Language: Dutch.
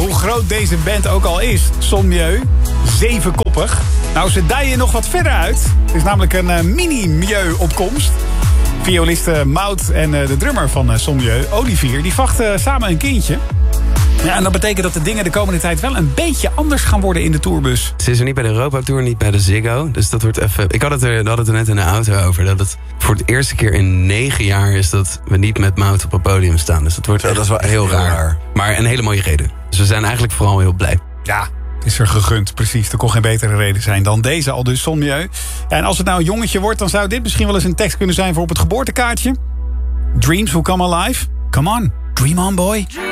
hoe groot deze band ook al is. Son Mieu, 7-koppig. Nou, ze dijen nog wat verder uit. Het is namelijk een mini-Mieu-opkomst. Violiste Maud en de drummer van Son Mieu, Olivier, die vachten samen een kindje. Ja, en dat betekent dat de dingen de komende tijd wel een beetje anders gaan worden in de tourbus. Ze is er niet bij de Europa Tour, niet bij de Ziggo. Dus dat wordt even... We hadden het er net in de auto over. Dat het voor de eerste keer in 9 jaar is dat we niet met Maud op het podium staan. Dus dat wordt dat is wel echt heel raar. Maar een hele mooie reden. Dus we zijn eigenlijk vooral heel blij. Ja, is er gegund, precies. Er kon geen betere reden zijn dan deze, al dus Son Mieu. Ja, en als het nou een jongetje wordt, dan zou dit misschien wel eens een tekst kunnen zijn voor op het geboortekaartje. Dreams will come alive. Come on, dream on boy.